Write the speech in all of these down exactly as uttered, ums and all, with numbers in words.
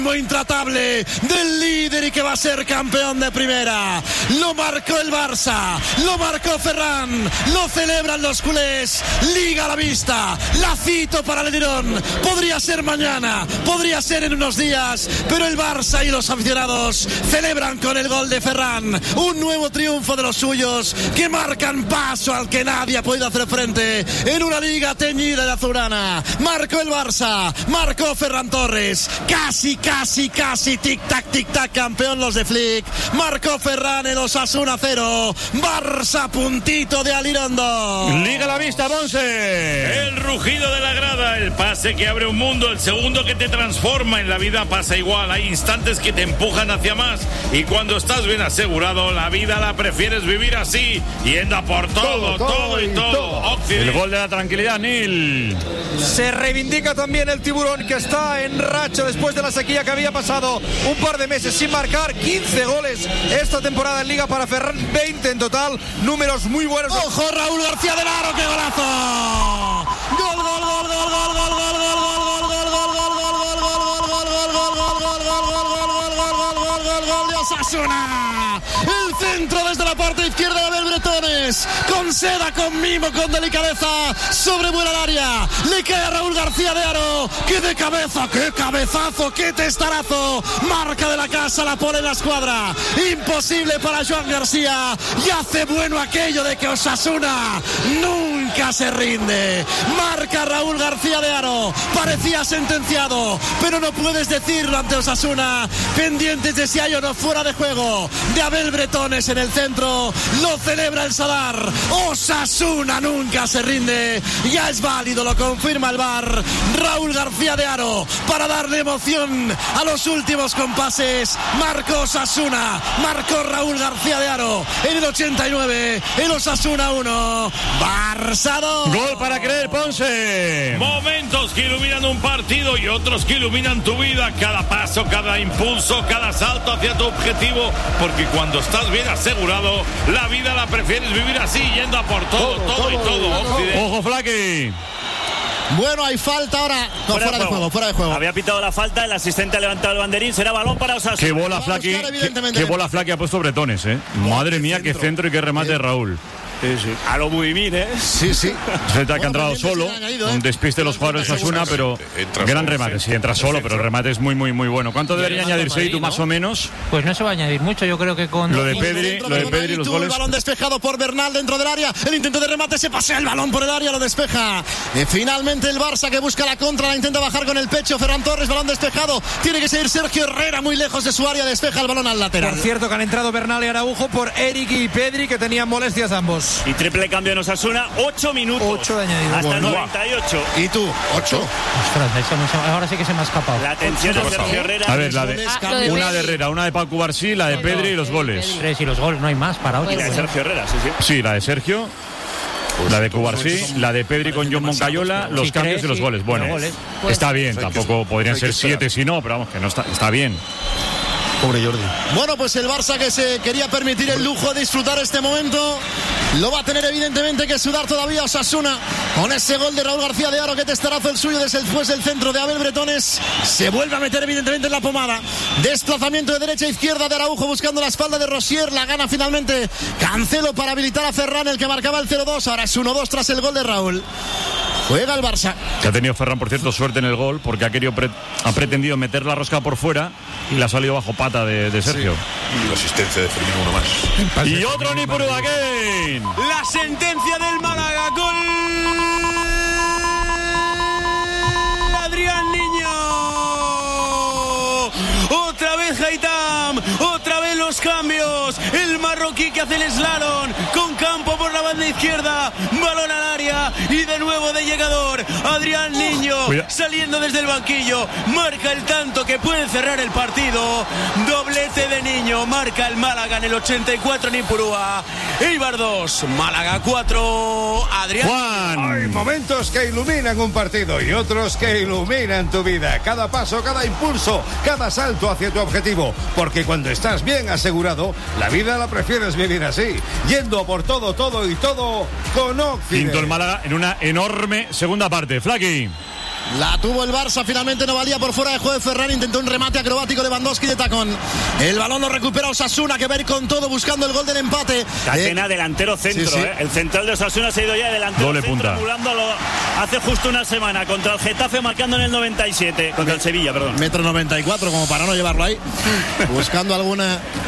intratable del líder y que va a ser campeón de primera. Lo marcó el Barça, lo marcó Ferran, lo celebran los culés. Liga a la vista, lacito para el Lirón. Podría ser mañana, podría ser en unos días, pero el Barça y los aficionados celebran con el gol de Ferran un nuevo triunfo de los suyos, que marcan paso al que nadie ha podido hacer frente en una liga teñida de azulgrana. Marcó el Barça, marcó Ferran Torres, casi Casi, casi, tic-tac, tic-tac, campeón los de Flick. Marcó Ferran, el Osasuna cero. Barça puntito de Alirondo. Liga a la vista, Monse. El rugido de la grada, el pase que abre un mundo, el segundo que te transforma. En la vida pasa igual, hay instantes que te empujan hacia más. Y cuando estás bien asegurado, la vida la prefieres vivir así, yendo a por todo, todo, todo, todo y todo. todo. El gol de la tranquilidad, Nil. Se reivindica también el Tiburón, que está en racha después de la sequía que había pasado un par de meses sin marcar. Quince goles esta temporada en Liga para Ferran, veinte en total, números muy buenos. ¡Ojo, Raúl García del Aro, qué golazo! ¡Gol, gol, gol, gol, gol, gol, gol, gol, gol, gol, gol, gol de Osasuna! El centro desde la parte izquierda de Abel Bretones, con seda, con mimo, con delicadeza, sobrevuela el área, le cae a Raúl García de Aro, que de cabeza, qué cabezazo, qué testarazo, marca de la casa, la pone en la escuadra, imposible para Joan García, y hace bueno aquello de que Osasuna nunca se rinde. Marca Raúl García de Aro, parecía sentenciado, pero no puedes decirlo ante Osasuna, pendientes de si hay o no fuera de juego de Abel Bretones en el centro. Lo celebra el Sadar. Osasuna nunca se rinde, ya es válido, lo confirma el V A R. Raúl García de Aro para darle emoción a los últimos compases. Marcó Osasuna, marcó Raúl García de Aro en el ochenta y nueve. El Osasuna uno, Barça dos. Gol para creer, Ponce. Momentos que iluminan un partido y otros que iluminan tu vida. Cada paso, cada impulso, cada salto hacia tu objetivo, porque cuando estás bien asegurado, la vida la prefieres vivir así, yendo a por todo, todo, todo y todo. todo. Ojo, Flaky. Bueno, hay falta ahora. No, fuera, fuera de, de juego, fuera de juego. Había pitado la falta, el asistente ha levantado el banderín, será balón para Osasuna. Qué bola, Flaky. Qué, qué bola, Flaky ha puesto Bretones, eh. Madre mía, centro. Qué centro y qué remate de Raúl. Sí, sí. A lo Buimir, ¿eh? Sí, sí. Se te ha entrado solo, caído, ¿eh? Un despiste de los jugadores de Osasuna, pero entra gran solo, remate. Sí, entra solo, pero el remate es muy, muy, muy bueno. ¿Cuánto debería añadirse, tú, más o menos? Pues no se va a añadir mucho, yo creo que con... Lo de Pedri, lo de Pedri, los goles... El balón despejado por Bernal dentro del área, el intento de remate, se pasea el balón por el área, lo despeja. Y finalmente el Barça, que busca la contra, la intenta bajar con el pecho. Ferran Torres, balón despejado, tiene que seguir Sergio Herrera muy lejos de su área, despeja el balón al lateral. Por cierto, que han entrado Bernal y Araujo por Eric y Pedri, que tenían molestias ambos. Y triple cambio en Osasuna, ocho minutos. ocho de añadido. Hasta bueno, noventa y ocho. ¿Y tú? ocho. Ostras, ahora sí que se me ha escapado. La atención de Sergio Herrera. A ver, la de, ah, de una de Herrera, una de Paco Barsí, la de no, Pedri no, y los goles. Tres y los goles, no hay más para ocho. Y la de Sergio Herrera, sí, sí. Sí, la de Sergio. Pues la de Cubarsí, la de Pedri con John Moncayola, los sí, cambios tres, y los goles. Bueno, goles. Pues, está bien, pues tampoco podrían ser siete si no, pero vamos, que no está, está bien. Pobre Jordi. Bueno, pues el Barça, que se quería permitir el lujo de disfrutar este momento, lo va a tener evidentemente que sudar todavía Osasuna con ese gol de Raúl García de Aro, que testarazo el suyo después del centro de Abel Bretones. Se vuelve a meter evidentemente en la pomada. Desplazamiento de derecha a izquierda de Araujo buscando la espalda de Rosier. La gana finalmente Cancelo para habilitar a Ferran, el que marcaba el cero dos. Ahora es uno dos tras el gol de Raúl. Juega el Barça. Que ha tenido Ferran, por cierto, suerte en el gol, porque ha querido pre- ha pretendido meter la rosca por fuera y le ha salido bajo pata de, de Sergio. Sí. Y la asistencia de Firmino, uno más. Y otro ni por Uruguay. La sentencia del Málaga, gol Adrián Niño. Otra vez Haitam, otra vez los cambios. El marroquí que hace el slalom con Campo por la banda izquierda, balón al área y de nuevo de llegador Adrián Niño, Cuida. saliendo desde el banquillo, marca el tanto que puede cerrar el partido. Doblete de Niño, marca el Málaga en el ochenta y cuatro en Ipurúa. Eibar dos, Málaga cuatro. Adrián. Juan. Hay momentos que iluminan un partido y otros que iluminan tu vida. Cada paso, cada impulso, cada salto hacia tu objetivo, porque cuando estás bien asegurado, la vida la prefieres vivir así, yendo por todo, todo y todo con Occident. Quinto el Málaga en una enorme segunda parte. Flaky. La tuvo el Barça, finalmente no valía por fuera de juego de Ferran. Intentó un remate acrobático Lewandowski de tacón. El balón lo recupera Osasuna, que va a ir con todo buscando el gol del empate. Catena, eh, delantero centro. sí, sí. ¿eh? El central de Osasuna se ha ido ya de delantero Doble centro, punta. emulándolo hace justo una semana contra el Getafe, marcando en el noventa y siete. Contra el Sevilla, perdón. Metro noventa y cuatro, como para no llevarlo ahí. Buscando algún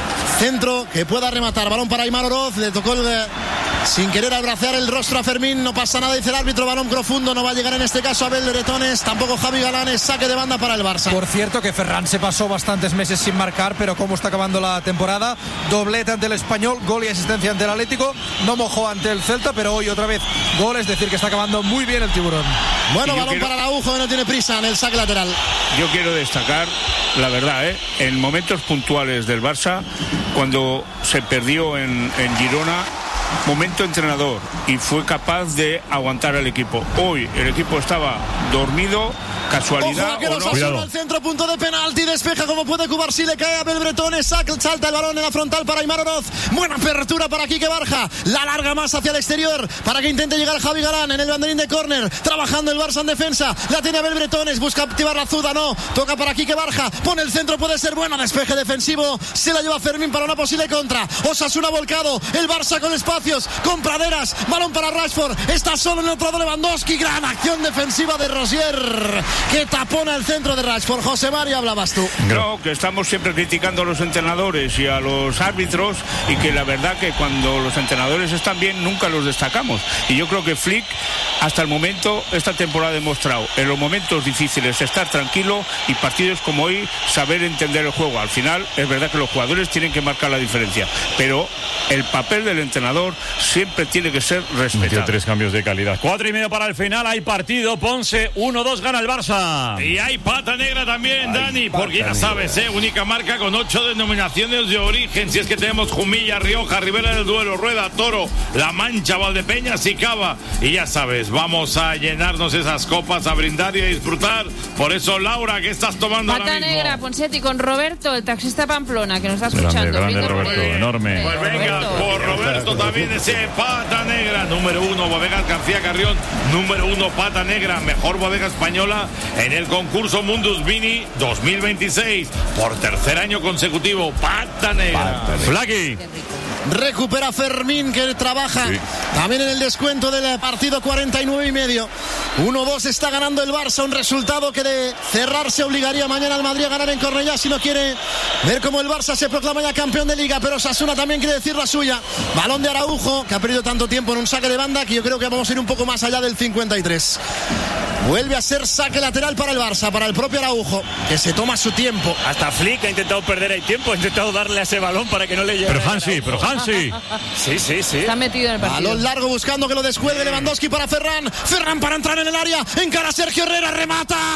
centro que pueda rematar. Balón para Aimar Oroz. Le tocó el, sin querer abracear el rostro a Fermín. No pasa nada, dice el árbitro. Balón profundo. No va a llegar en este caso Abel Bretones. Tampoco Javi Galán. Es saque de banda para el Barça. Por cierto, que Ferran se pasó bastantes meses sin marcar, pero cómo está acabando la temporada. Doblete ante el Español, gol y asistencia ante el Atlético. No mojó ante el Celta, pero hoy otra vez gol. Es decir, que está acabando muy bien el Tiburón. Bueno, balón quiero... para Araujo, que no tiene prisa en el saque lateral. Yo quiero destacar, la verdad, ¿eh? en momentos puntuales del Barça, cuando se perdió en, en Girona, momento entrenador, y fue capaz de aguantar al equipo. Hoy el equipo estaba dormido, casualidad Ojo, o no. Cuidado. Al centro, punto de penalti, despeja como puede Cubarsí, le cae a Abel Bretones, salta el balón en la frontal para Aimar Oroz. Buena apertura para Quique Barja, la larga más hacia el exterior para que intente llegar Javi Galán en el banderín de córner, trabajando el Barça en defensa, la tiene Abel Bretones, busca activar la Zuda, no, toca para Quique Barja, pone el centro, puede ser bueno, despeje defensivo, se la lleva Fermín para una posible contra. Osasuna volcado, el Barça con espacios, con praderas, balón para Rashford, está solo en el otro lado Lewandowski, gran acción defensiva de Rosier, que tapona el centro de Rashford. José María, hablabas tú. No, que estamos siempre criticando a los entrenadores y a los árbitros, y que la verdad que cuando los entrenadores están bien nunca los destacamos, y yo creo que Flick hasta el momento esta temporada ha demostrado en los momentos difíciles estar tranquilo, y partidos como hoy saber entender el juego. Al final es verdad que los jugadores tienen que marcar la diferencia, pero el papel del entrenador siempre tiene que ser respetado. Metió tres cambios de calidad. Cuatro y medio para el final. Hay partido. Ponce uno dos, gana el Barça. Y hay pata negra también, ay, Dani, porque ya sabes, ¿eh? Única marca con ocho denominaciones de origen. Si es que tenemos Jumilla, Rioja, Ribera del Duero, Rueda, Toro, La Mancha, Valdepeñas y Cava. Y ya sabes, vamos a llenarnos esas copas, a brindar y a disfrutar. Por eso, Laura, ¿qué estás tomando pata ahora mismo? Negra, Ponsetti, con Roberto, el taxista Pamplona, que nos está escuchando. Grande, grande Roberto, enorme. Pues venga, por Roberto también ese pata negra. Número uno, Bodega García Carrión. Número uno, pata negra. Mejor bodega española en el concurso Mundus Vini dos mil veintiséis. Por tercer año consecutivo, pata negra. Flaky. Recupera Fermín, que trabaja sí. también en el descuento del partido, cuarenta y nueve y medio. uno dos está ganando el Barça, un resultado que de cerrarse obligaría mañana al Madrid a ganar en Cornellá si no quiere ver cómo el Barça se proclama ya campeón de Liga. Pero Osasuna también quiere decir la suya. Balón de Araujo, que ha perdido tanto tiempo en un saque de banda que yo creo que vamos a ir un poco más allá del cincuenta y tres. Vuelve a ser saque lateral para el Barça, para el propio Araujo, que se toma su tiempo. Hasta Flick ha intentado perder el tiempo, ha intentado darle a ese balón para que no le llegue. Pero Hansi, pero Hansi. Sí, sí, sí. Está metido en el partido. Balón largo buscando que lo descuelgue Lewandowski para Ferran. Ferran para entrar en el área. Encara Sergio Herrera, remata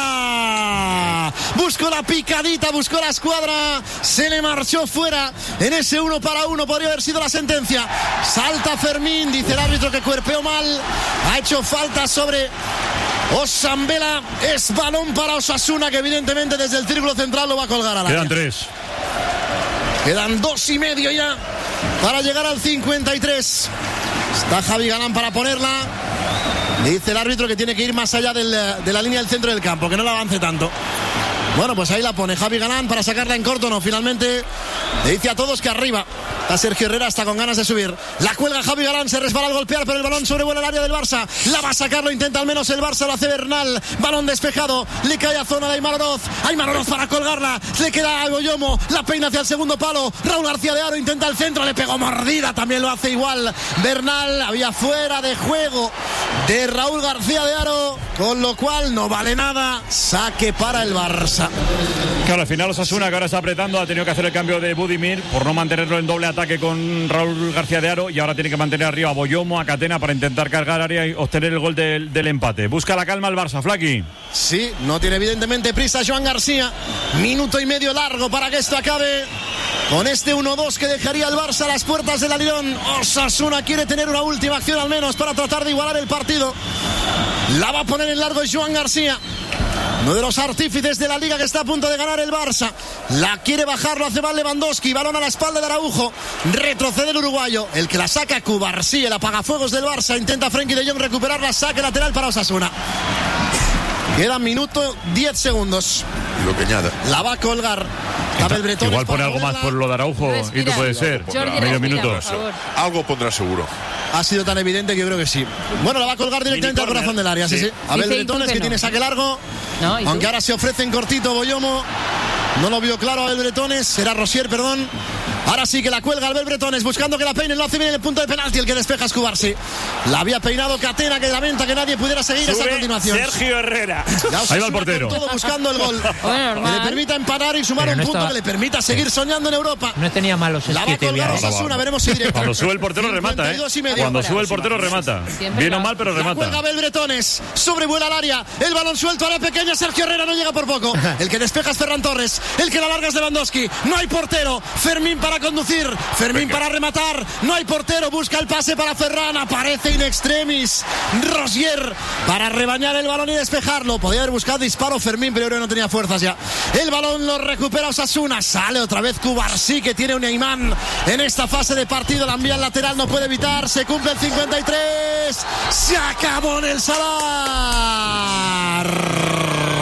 fuera. Buscó la picadita, buscó la escuadra. Se le marchó fuera. En ese uno para uno podría haber sido la sentencia. Salta Fermín, dice el árbitro que cuerpeó mal. Ha hecho falta sobre Osambela. Es balón para Osasuna, que evidentemente desde el círculo central lo va a colgar a la. Quedan tres. Quedan dos y medio ya para llegar al cincuenta y tres. Está Javi Galán para ponerla. Dice el árbitro que tiene que ir más allá del, de la línea del centro del campo, que no la avance tanto. Bueno, pues ahí la pone Javi Galán para sacarla en corto. No, finalmente le dice a todos que arriba. Está Sergio Herrera, está con ganas de subir. La cuelga Javi Galán, se resbala al golpear, pero el balón sobrevuela el área del Barça. La va a sacar, lo intenta al menos el Barça, lo hace Bernal. Balón despejado, le cae a zona de Aimar Oroz. Aimar Oroz para colgarla, le queda a Boyomo, la peina hacia el segundo palo. Raúl García de Aro intenta el centro, le pegó mordida, también lo hace igual Bernal. Había fuera de juego de Raúl García de Aro, con lo cual no vale nada. Saque para el Barça. Claro, al final Osasuna, que ahora está apretando, ha tenido que hacer el cambio de Budimir por no mantenerlo en doble ataque con Raúl García de Aro, y ahora tiene que mantener arriba a Boyomo, a Catena, para intentar cargar área y obtener el gol del, del empate. Busca la calma el Barça, Flaky. Sí, no tiene evidentemente prisa Joan García. Minuto y medio largo para que esto acabe con este uno dos que dejaría al Barça a las puertas del Alirón. Osasuna quiere tener una última acción al menos para tratar de igualar el partido. La va a poner en largo Joan García, uno de los artífices de la liga, que está a punto de ganar el Barça. La quiere bajar, lo hace mal Lewandowski. Balón a la espalda de Araujo. Retrocede el uruguayo. El que la saca, Cubarsí, el apagafuegos del Barça. Intenta Frenkie de Jong recuperar la saque lateral para Osasuna. Queda minuto diez segundos. Lo que añada. La va a colgar Abel Bretones. Igual pone algo más por lo de Araujo y tú puede ser. Jordi, medio minuto. Algo pondrá seguro. Ha sido tan evidente que yo creo que sí. Bueno, la va a colgar directamente al corazón del área. Sí, sí. sí. Abel Bretones que, que no. tiene saque largo. No, aunque ahora se ofrece en cortito Boyomo. No lo vio claro Abel Bretones. Será Rosier, perdón. Ahora sí que la cuelga Abel Bretones, buscando que la peine, lo hace bien en el punto de penalti, el que despeja es Cubarsí. La había peinado Catena, que lamenta que nadie pudiera seguir Sube esa continuación. Sergio Herrera. Ahí va el portero. Todo buscando el gol. Bueno, que le permita emparar y sumar Pero un no punto estaba... que le permita seguir soñando en Europa. No tenía malos La va a colgar Osasuna, veremos si directo. Cuando sube el portero remata, ¿eh? Cuando sube el portero remata. Bien o mal, pero remata. La cuelga Abel Bretones, sobrevuela al área, el balón suelto a la pequeña, Sergio Herrera no llega por poco. El que despeja es Ferran Torres, el que la larga es Lewandowski. No hay portero, Fermín para conducir. Fermín Venga. para rematar, no hay portero, busca el pase para Ferran, aparece in extremis Rosier para rebañar el balón y despejarlo. Podía haber buscado disparo Fermín, pero creo que no tenía fuerzas ya. El balón lo recupera Osasuna, sale otra vez Cubarsí, que tiene un imán en esta fase de partido, la envía al lateral, no puede evitar, se cumple el cincuenta y tres, se acabó en el Sadar.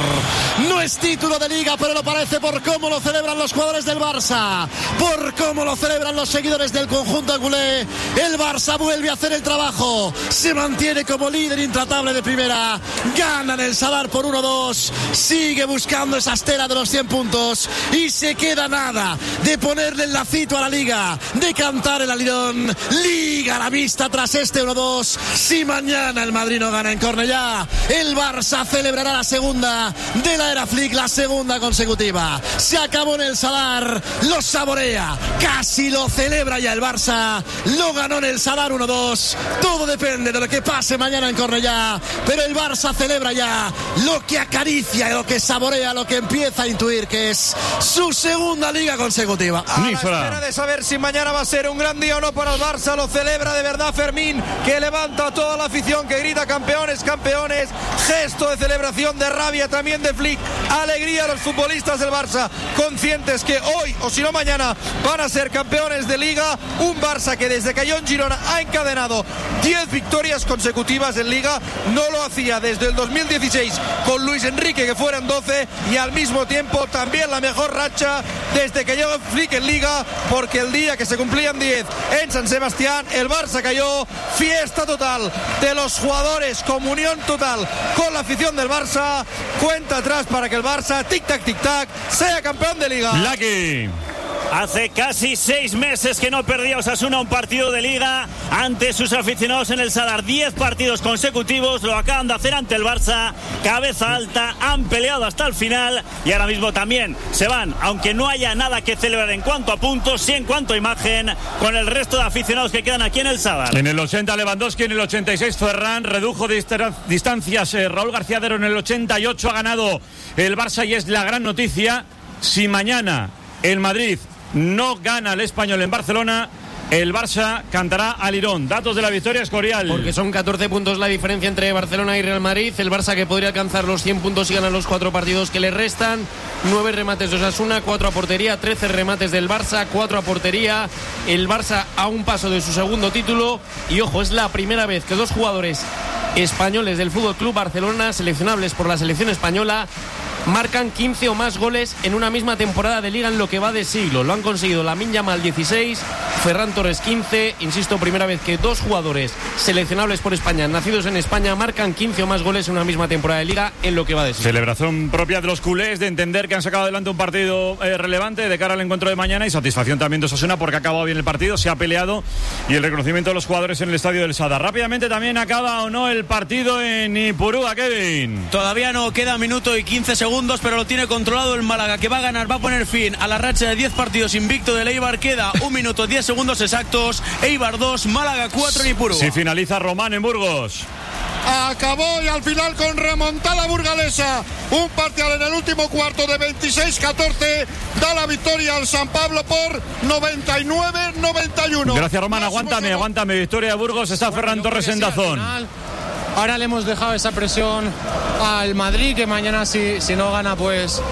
No es título de liga, pero lo parece por cómo lo celebran los jugadores del Barça, por cómo lo celebran los seguidores del conjunto culé. El Barça vuelve a hacer el trabajo, se mantiene como líder intratable de primera, gana en el Sadar por uno dos, sigue buscando esa estela de los cien puntos y se queda nada de ponerle el lacito a la liga, de cantar el alidón. Liga a la vista tras este uno dos. Si mañana el Madrid no gana en Cornellá, el Barça celebrará la segunda de la era Flick, la segunda consecutiva. Se acabó en el Sadar, lo saborea, casi lo celebra ya el Barça, lo ganó en el Sadar uno dos. Todo depende de lo que pase mañana en Cornellá, pero el Barça celebra ya lo que acaricia, lo que saborea, lo que empieza a intuir que es su segunda liga consecutiva. A la espera de saber si mañana va a ser un gran día o no para el Barça, lo celebra de verdad Fermín, que levanta a toda la afición, que grita campeones, campeones, gesto de celebración, de rabia también de Flick, alegría a los futbolistas del Barça, conscientes que hoy o si no mañana van a ser campeones de liga. Un Barça que desde que cayó en Girona ha encadenado diez victorias consecutivas en liga, no lo hacía desde el dos mil dieciséis con Luis Enrique, que fueran doce, y al mismo tiempo también la mejor racha desde que llegó Flick en liga, porque el día que se cumplían diez en San Sebastián el Barça cayó. Fiesta total de los jugadores, comunión total con la afición del Barça, cuenta atrás para que el Barça, tic-tac, tic-tac, sea campeón de liga. Lucky. Hace casi seis meses que no perdía Osasuna un partido de liga ante sus aficionados en el Sadar. Diez partidos consecutivos lo acaban de hacer ante el Barça. Cabeza alta, han peleado hasta el final y ahora mismo también se van, aunque no haya nada que celebrar en cuanto a puntos, sí en cuanto a imagen, con el resto de aficionados que quedan aquí en el Sadar. En el ochenta Lewandowski, en el ochenta y seis Ferran, redujo distan- distancias eh, Raúl García Dero, en el ochenta y ocho ha ganado el Barça y es la gran noticia. Si mañana el Madrid no gana el Español en Barcelona, el Barça cantará al Lirón. Datos de la victoria, Escorial. Porque son catorce puntos la diferencia entre Barcelona y Real Madrid. El Barça que podría alcanzar los cien puntos si gana los cuatro partidos que le restan. nueve remates de Osasuna, cuatro a portería, trece remates del Barça, cuatro a portería. El Barça a un paso de su segundo título. Y ojo, es la primera vez que dos jugadores españoles del Fútbol Club Barcelona, seleccionables por la selección española, marcan quince o más goles en una misma temporada de liga en lo que va de siglo. Lo han conseguido Lamine Yamal dieciséis, Ferran Torres quince. Insisto, primera vez que dos jugadores seleccionables por España, nacidos en España, marcan quince o más goles en una misma temporada de liga en lo que va de siglo. Celebración propia de los culés, de entender que han sacado adelante un partido eh, relevante de cara al encuentro de mañana, y satisfacción también de Osasuna porque ha acabado bien el partido, se ha peleado, y el reconocimiento de los jugadores en el estadio del Sadar. Rápidamente también, ¿acaba o no el partido en Ipurúa, Kevin? Todavía no, queda minuto y quince segundos, pero lo tiene controlado el Málaga, que va a ganar, va a poner fin a la racha de diez partidos invicto del Eibar. Queda un minuto diez segundos exactos. Eibar dos, Málaga cuatro en Ipurúa. Si finaliza Román en Burgos. Acabó y al final con remontada burgalesa, un parcial en el último cuarto de veintiséis catorce, da la victoria al San Pablo por noventa y nueve noventa y uno. Gracias, Román, aguántame, aguántame. Victoria de Burgos, está bueno, Ferran Torres en Dazón. Ahora le hemos dejado esa presión al Madrid, que mañana si, si no gana pues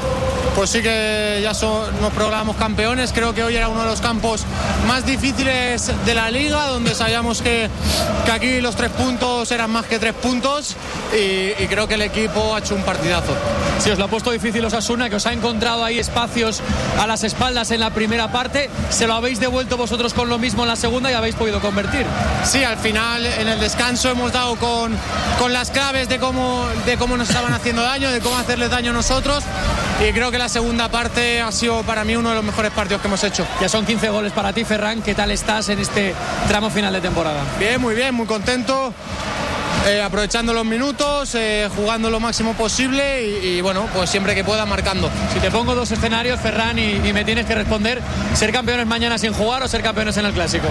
pues sí que ya son, nos proclamamos campeones. Creo que hoy era uno de los campos más difíciles de la liga, donde sabíamos que, que aquí los tres puntos eran más que tres puntos y, y creo que el equipo ha hecho un partidazo. Si os lo ha puesto difícil Osasuna, que os ha encontrado ahí espacios a las espaldas en la primera parte, se lo habéis devuelto vosotros con lo mismo en la segunda y habéis podido convertir. Sí, al final en el descanso hemos dado con, con las claves de cómo, de cómo nos estaban haciendo daño, de cómo hacerles daño a nosotros, y creo que la segunda parte ha sido para mí uno de los mejores partidos que hemos hecho. Ya son quince goles para ti, Ferran. ¿Qué tal estás en este tramo final de temporada? Bien, muy bien, muy contento. Eh, aprovechando los minutos, eh, jugando lo máximo posible y, y bueno, pues siempre que pueda marcando. Si te pongo dos escenarios, Ferran, y, y me tienes que responder, ¿ser campeones mañana sin jugar o ser campeones en el Clásico?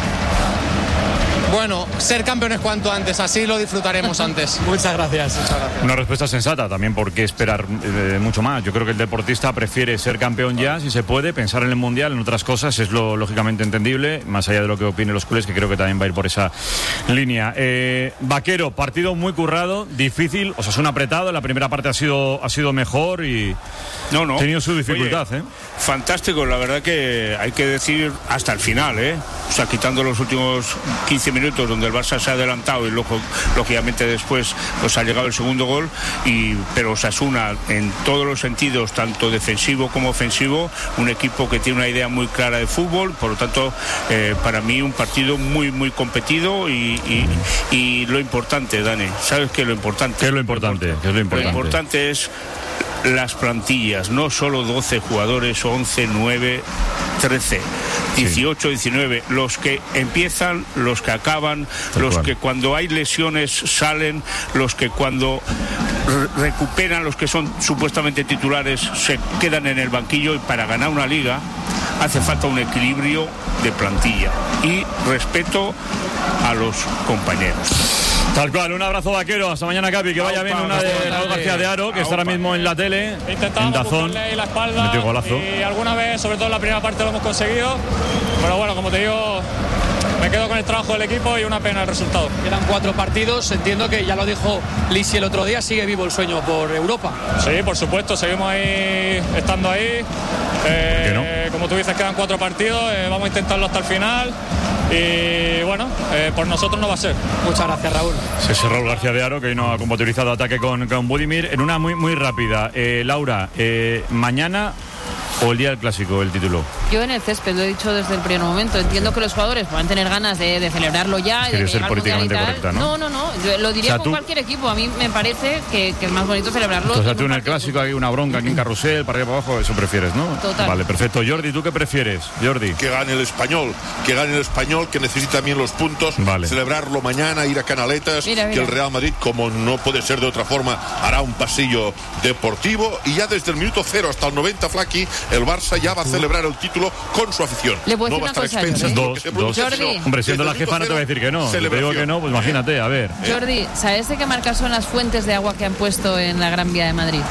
Bueno, ser campeones cuanto antes, así lo disfrutaremos antes. Muchas gracias. Muchas gracias. Una respuesta sensata, también por qué esperar eh, mucho más. Yo creo que el deportista prefiere ser campeón ya, si se puede, pensar en el Mundial, en otras cosas, es lo lógicamente entendible, más allá de lo que opinen los culés, que creo que también va a ir por esa línea. Eh, Vaquero, partido muy currado, difícil, Osasuna apretado, la primera parte ha sido, ha sido mejor y no, no. ha tenido su dificultad. Oye, ¿eh? Fantástico, la verdad que hay que decir hasta el final, ¿eh? O sea, quitando los últimos quince minutos donde el Barça se ha adelantado y luego, lógicamente después pues ha llegado el segundo gol, y, pero Osasuna en todos los sentidos, tanto defensivo como ofensivo, un equipo que tiene una idea muy clara de fútbol, por lo tanto eh, para mí un partido muy muy competido y, y, y lo importante, Dani, ¿sabes qué es lo importante? ¿Qué es lo importante? ¿Qué es lo importante? Lo importante es las plantillas, no solo doce jugadores, once, nueve, trece, dieciocho, diecinueve, los que empiezan, los que acaban, Tal los cual. que cuando hay lesiones salen, los que cuando re- recuperan, los que son supuestamente titulares se quedan en el banquillo, y para ganar una liga hace falta un equilibrio de plantilla y respeto a los compañeros. Tal cual, un abrazo, Vaquero, hasta mañana, Capi, que vaya bien una de Raúl García de Aro, que está ahora mismo en la tele, en Dazón, la espalda, metió golazo. Y alguna vez, sobre todo en la primera parte, lo hemos conseguido, pero bueno, como te digo, me quedo con el trabajo del equipo y una pena el resultado. Quedan cuatro partidos, entiendo que ya lo dijo Lisi el otro día, sigue vivo el sueño por Europa. Sí, por supuesto, seguimos ahí, estando ahí, eh, no? como tú dices, quedan cuatro partidos, eh, vamos a intentarlo hasta el final. Y bueno, eh, por nosotros no va a ser. Muchas gracias, Raúl. Sí, es Raúl García de Aro, que hoy no ha compatibilizado ataque con, con Budimir. En una muy muy rápida, eh, Laura, eh, mañana o el día del Clásico, el título. Yo en el césped, lo he dicho desde el primer momento. Entiendo que los jugadores van a tener ganas de, de celebrarlo ya. Quería ser políticamente correcta, ¿no? No, no, no. Yo lo diría, o sea, con tú... cualquier equipo. A mí me parece que, que es más bonito celebrarlo. O sea, tú en el Clásico hay una bronca aquí en Carrusel, para arriba para abajo, eso prefieres, ¿no? Total. Vale, perfecto. Jordi, ¿tú qué prefieres? Jordi. Que gane el Español, que gane el Español, que necesita también los puntos. Vale. Celebrarlo mañana, ir a Canaletas, mira, mira. que el Real Madrid, como no puede ser de otra forma, hará un pasillo deportivo, y ya desde el minuto cero hasta el noventa, Flaki, el Barça ya va a celebrar el título con su afición. Le puedo no decir va a estar una cosa, expensas Jordi. de lo que se Dos, produce, dos. sino Hombre, siendo la desde el jefa no te voy a decir que no. Si te digo que no, pues imagínate, a ver. Jordi, ¿sabes de qué marca son las fuentes de agua que han puesto en la Gran Vía de Madrid?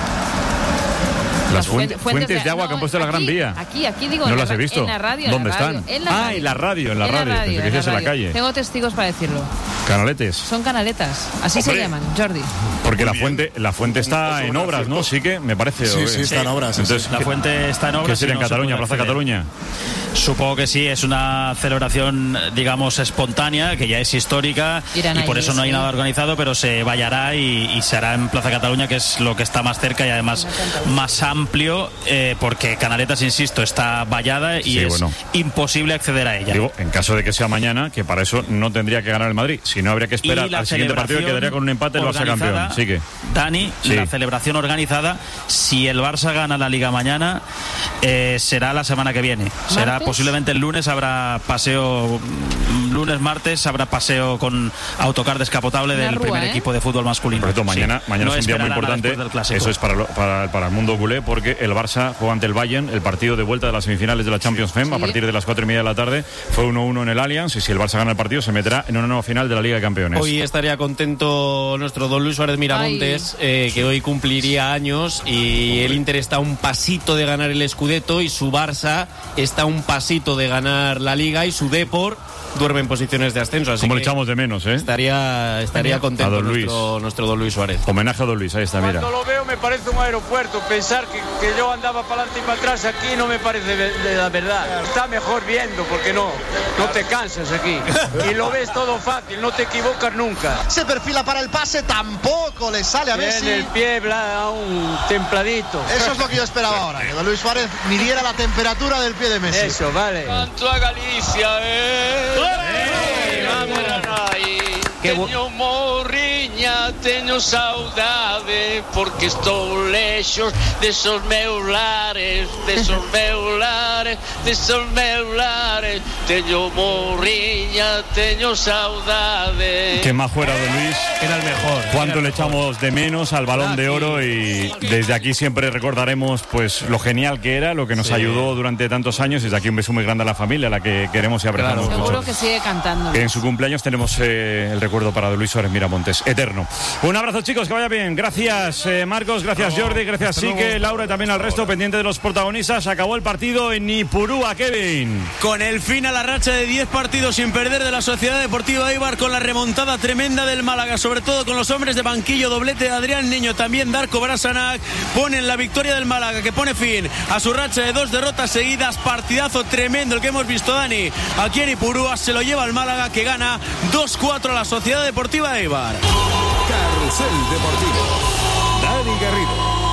Las fuentes, fuentes, fuentes de agua no, que han puesto en la Gran Vía. Aquí, aquí digo. No en las la, he visto. En la radio. ¿Dónde en la radio, están? En la ah, radio. en la radio, en la en radio. La radio Pensé que decías en la calle. Tengo testigos para decirlo. Canaletes. Son canaletas. Así Hombre. se llaman, Jordi. Porque la fuente, la fuente está en obras, ¿no? Sí que me parece. Sí, sí, está en obras. Entonces, la fuente está en obras. ¿Qué sería en Cataluña, Plaza Cataluña? Supongo que sí, es una celebración, digamos, espontánea, que ya es histórica. Irán y por ahí, eso no hay sí. nada organizado, pero se vallará y, y se hará en Plaza Cataluña, que es lo que está más cerca y además más amplio, eh, porque Canaletas, insisto, está vallada y sí, es bueno. imposible acceder a ella. Digo, en caso de que sea mañana, que para eso no tendría que ganar el Madrid, si no habría que esperar al siguiente partido, quedaría con un empate el Barça campeón. Sigue. Dani, sí. La celebración organizada, si el Barça gana la Liga mañana, eh, será la semana que viene. ¿Martes? Será posiblemente el lunes, habrá paseo, lunes, martes, habrá paseo con autocar descapotable del rúa, primer ¿eh? equipo de fútbol masculino. Por cierto, mañana, sí. mañana no es un día muy importante. Eso es para, lo, para, para el mundo culé, porque el Barça juega ante el Bayern, el partido de vuelta de las semifinales de la Champions F E M, sí. a partir de las cuatro y media de la tarde. Fue uno uno en el Allianz, y si el Barça gana el partido, se meterá en una nueva final de la Liga de Campeones. Hoy estaría contento nuestro don Luis Suárez Miramontes, eh, que hoy cumpliría años, y el Inter está a un pasito de ganar el Scudetto, y su Barça está a un pasito de ganar la Liga, y su Depor duerme en posiciones de ascenso. Así Como le que echamos de menos, ¿eh? Estaría, estaría contento don nuestro, nuestro don Luis Suárez. Homenaje a don Luis, ahí está, mira. Cuando lo veo me parece un aeropuerto, pensar que que, que yo andaba para adelante y para atrás, aquí no me parece de, de la verdad. Está mejor viendo, porque no, no te cansas aquí. Y lo ves todo fácil, no te equivocas nunca. Se perfila para el pase, tampoco le sale a Messi. Tiene el pie bla, un templadito. Eso es lo que yo esperaba ahora, que Luis Suárez midiera la temperatura del pie de Messi. Eso, vale. Canto a Galicia, eh. ¡Eh! ¡Vamos! Teño morriña, teño saudade, porque estou lexos desos meus lares, desos meus lares, desos meus lares. Teño morriña, teño saudade. Qué más fuera de Luis. Era el mejor. Cuánto le echamos de menos al Balón de Oro, y desde aquí siempre recordaremos pues lo genial que era, lo que nos sí. ayudó durante tantos años. Desde aquí un beso muy grande a la familia, a la que queremos y apreciamos claro. mucho. Seguro que sigue cantando. En su cumpleaños tenemos eh, el recuerdo para Luis Suárez Miramontes, eterno. Un abrazo, chicos, que vaya bien. Gracias, eh, Marcos, gracias, no, Jordi, gracias, Sique, Laura, y también al resto, pendiente de los protagonistas. Acabó el partido en Ipurúa, Kevin. Con el fin a la racha de diez partidos sin perder de la Sociedad Deportiva Eibar, con la remontada tremenda del Málaga, sobre todo con los hombres de banquillo, doblete de Adrián Niño, también Darko Brasanac, ponen la victoria del Málaga, que pone fin a su racha de dos derrotas seguidas. Partidazo tremendo el que hemos visto, Dani, aquí en Ipurúa. Se lo lleva el Málaga, que gana dos cuatro a la Sociedad Deportiva Eibar. Carrusel Deportivo. Dani Garrido.